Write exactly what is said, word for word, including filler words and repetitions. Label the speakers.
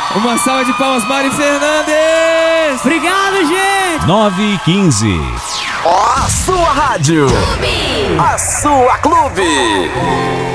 Speaker 1: Uma salva de palmas, Mari Fernandes!
Speaker 2: Obrigado, gente!
Speaker 3: nove e quinze.
Speaker 4: A sua rádio. Clube. A sua clube.